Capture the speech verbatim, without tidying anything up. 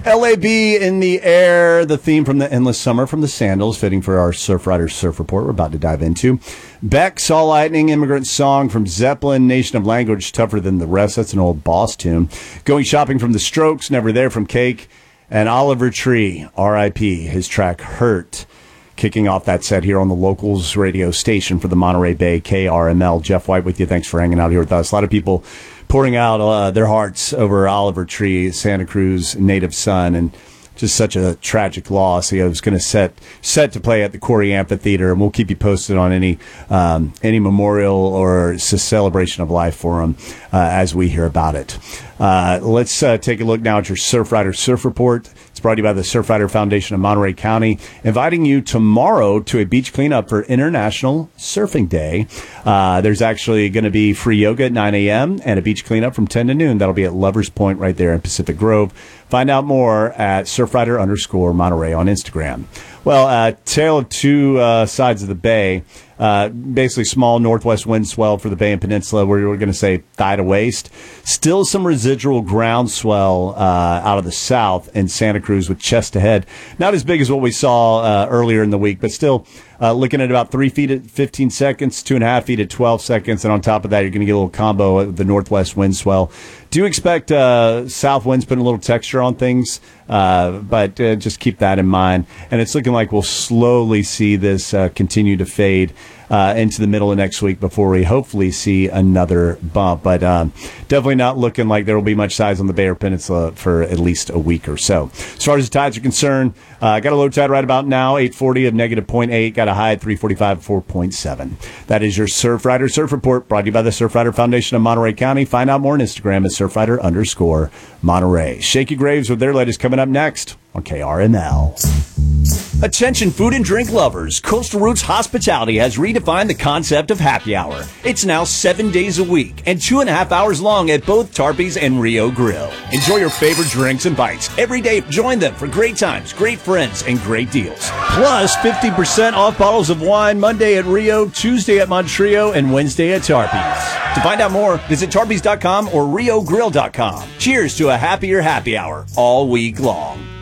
L A B in the air, the theme from the Endless Summer from the Sandals, fitting for our Surf Riders Surf Report we're about to dive into. Beck, Saw Lightning, Immigrant Song from Zeppelin, Nation of Language, Tougher Than the Rest. That's an old Boss tune. Going Shopping from the Strokes, Never There from Cake. And Oliver Tree, R I P, his track Hurt. Kicking off that set here on the Locals radio station for the Monterey Bay, K R M L. Jeff White with you. Thanks for hanging out here with us. A lot of people pouring out uh, their hearts over Oliver Tree, Santa Cruz native son, and just such a tragic loss. He was going to set set to play at the Corey Amphitheater, and we'll keep you posted on any um, any memorial or celebration of life for him uh, as we hear about it. Uh, let's uh, take a look now at your Surf Rider Surf Report. It's brought to you by the Surf Rider Foundation of Monterey County, inviting you tomorrow to a beach cleanup for International Surfing Day. Uh, there's actually going to be free yoga at nine a.m. and a beach cleanup from ten to noon. That'll be at Lovers Point right there in Pacific Grove. Find out more at surfrider underscore Monterey on Instagram. Well, uh, tale of two uh, sides of the bay. Uh, basically, small northwest wind swell for the Bay and Peninsula. We're, we're going to say thigh to waist. Still some residual ground swell uh, out of the south in Santa Cruz with chest to head. Not as big as what we saw uh, earlier in the week, but still uh, looking at about three feet at fifteen seconds, two and a half feet at twelve seconds, and on top of that, you're going to get a little combo of the northwest wind swell. Do expect uh, south winds putting a little texture on things, uh, but uh, just keep that in mind. And it's looking like we'll slowly see this uh, continue to fade uh, into the middle of next week before we hopefully see another bump. But um, definitely not looking like there will be much size on the Bay or Peninsula for at least a week or so. As far as the tides are concerned, uh, got a low tide right about now, eight forty of negative zero point eight. Got a high at three forty-five, four point seven. That is your Surf Rider Surf Report, brought to you by the Surf Rider Foundation of Monterey County. Find out more on Instagram at surfrider underscore Monterey. Shaky Graves with their latest coming up next on K R M L. Attention food and drink lovers. Coastal Roots Hospitality has redefined the concept of happy hour. It's now seven days a week and two and a half hours long at both Tarpey's and Rio Grill. Enjoy your favorite drinks and bites every day. Join them for great times, great friends, and great deals. Plus fifty percent off bottles of wine Monday at Rio, Tuesday at Montrio, and Wednesday at Tarpey's. To find out more, visit tarpeys dot com or rio grill dot com. Cheers to a happier happy hour all week long.